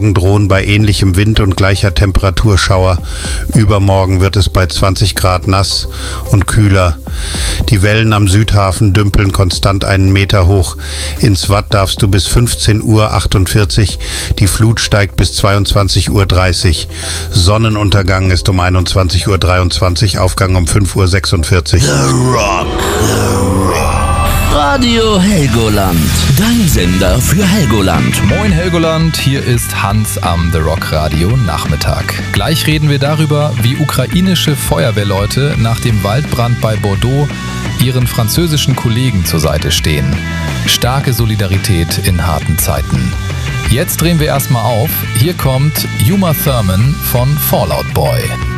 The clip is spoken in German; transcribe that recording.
Drohen bei ähnlichem Wind und gleicher Temperatur Schauer. Übermorgen wird es bei 20 Grad nass und kühler. Die Wellen am Südhafen dümpeln konstant einen Meter hoch. Ins Watt darfst du bis 15:48 Uhr. Die Flut steigt bis 22:30 Uhr. Sonnenuntergang ist um 21:23 Uhr, Aufgang um 5:46 Uhr. The Rock. Radio Helgoland, dein Sender für Helgoland. Moin Helgoland, hier ist Hans am The Rock Radio Nachmittag. Gleich reden wir darüber, wie ukrainische Feuerwehrleute nach dem Waldbrand bei Bordeaux ihren französischen Kollegen zur Seite stehen. Starke Solidarität in harten Zeiten. Jetzt drehen wir erstmal auf. Hier kommt Uma Thurman von Fall Out Boy.